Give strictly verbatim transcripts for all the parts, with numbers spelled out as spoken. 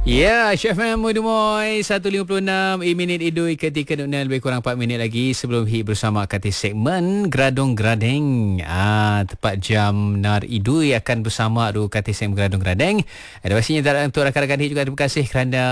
Ya, Chef M Mudumoy seratus lima puluh enam e minit idui ketika dunia lebih kurang empat minit lagi sebelum hit bersama kata segmen Gradong Gradeng. Ah, tepat jam nar idui akan bersama du kata segmen Gradong Gradeng. Ada pastinya dan untuk rakan-rakan hit juga terima kasih kerana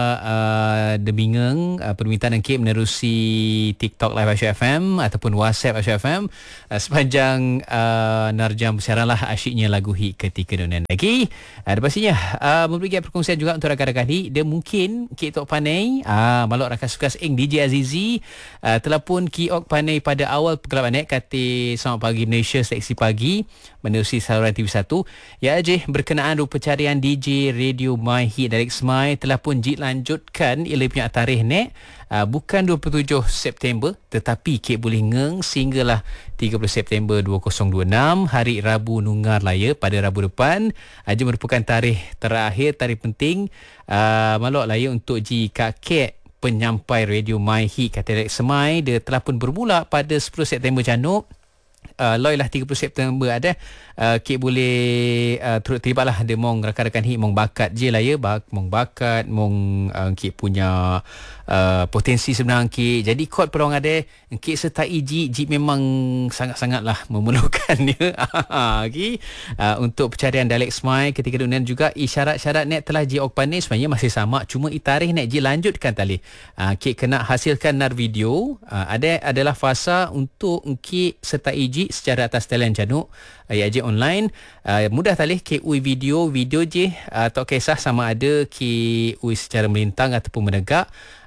uh, debingeng uh, permintaan angkit menerusi TikTok Live Asyik F M ataupun WhatsApp Asyik F M uh, sepanjang uh, nar jam bersiaran lah asyiknya lagu hit ketika dunia lagi. Ada pastinya uh, memberi perkongsian juga untuk rakan-rakan ni dia mungkin Ki Tok Panai ah malok rakan suka ing D J Azizi uh, telah pun Ki Ok Panai pada awal pergelapan kata selamat pagi Malaysia seksi pagi menerusi saluran T V satu ya je berkenaan ru pencarian D J radio My Hit Direct Smile telah pun jit lanjutkan ia punya tarikh nek uh, bukan dua puluh tujuh September tetapi Ki boleh ngeng sehinggalah tiga puluh September dua ribu dua puluh enam hari Rabu Nungar Raya pada Rabu depan aja merupakan tarikh terakhir tarikh penting uh, malok Raya untuk ji kakek penyampai radio My Hit kata Direct Smile dia telah pun bermula pada sepuluh September Januk. Uh, Loi lah tiga puluh September ada uh, Kik boleh uh, turut terlibat lah dia mong rakan-rakan hit mong bakat je lah ya bak, mong bakat mong uh, Kik punya uh, potensi sebenarnya Kik jadi kot perong ada Kik sertai Ji Ji memang sangat-sangat lah memerlukan dia okay. uh, untuk pencarian Direct Smile ketika dunia juga isyarat-syarat net telah Ji Okpane sebenarnya masih sama cuma itarikh net Ji lanjutkan tali uh, Kik kena hasilkan nar video uh, ada adalah fasa untuk Kik sertai Ji secara atas talian Januk uh, ya je online uh, mudah talih K U I video video je uh, atau kisah sama ada K U I secara melintang ataupun menegak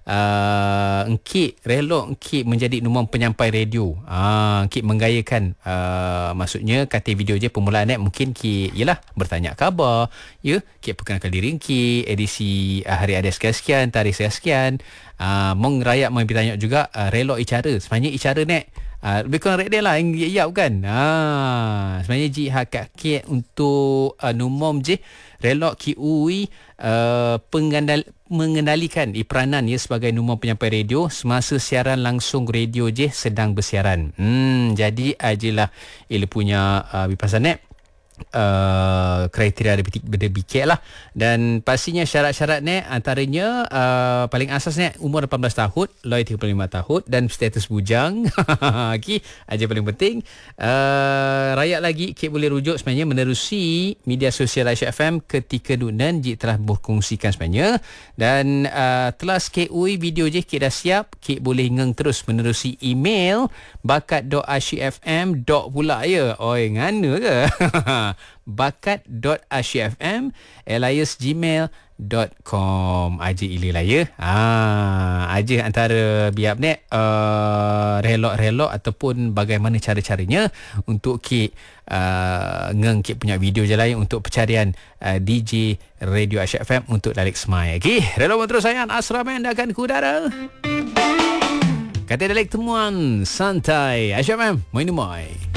uh, engkit relok engkit menjadi nombor penyampai radio uh, engkit menggayakan uh, maksudnya kata video je permulaan net mungkin K ialah bertanya khabar ya K perkenalkan diri engkit edisi uh, hari ada sekian-sekian tarikh sekian uh, mong rakyat mau bertanya juga uh, relok icara sebenarnya icara net Uh, lebih kurang rate dia lah yang ya bukan ah, sebenarnya Ji hak kakek untuk uh, numom je relok Q U I uh, pengendal, mengendalikan peranan ya sebagai numom penyampai radio semasa siaran langsung radio je sedang bersiaran hmm, jadi ajalah ia punya uh, bipasan net Uh, kriteria dia bikik lah dan pastinya syarat-syarat ni antaranya uh, paling asas ni umur lapan belas tahun loi tiga puluh lima tahun dan status bujang okay, aja paling penting uh, rakyat lagi Kik boleh rujuk sebenarnya menerusi media sosial Asyik F M ketika dunan Kik telah berkongsikan sebenarnya dan uh, telah K U I video je Kik dah siap Kik boleh ngeng terus menerusi email bakat dot asyik f m dot pula ya oi ngana ke bakat dot asyik f m alias gmail dot com aja ili lah ya ah, aja antara biap ni uh, relok-relok ataupun bagaimana cara-caranya untuk Kik uh, ngeng Kik punya video je lah ya, untuk pencarian uh, D J Radio Asyik F M untuk Direct Smile okay. Relok terus sayang Asra mendakan kudara kata Direct temuan santai Asyik F M Moin Moin.